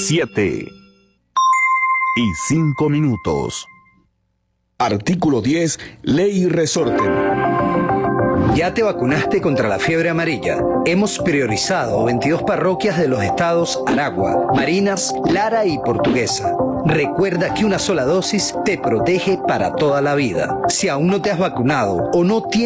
7:05. Artículo 10. Ley Resorten. ¿Ya te vacunaste contra la fiebre amarilla? Hemos priorizado 22 parroquias de los estados Aragua, Marinas, Lara y Portuguesa. Recuerda que una sola dosis te protege para toda la vida. Si aún no te has vacunado o no tienes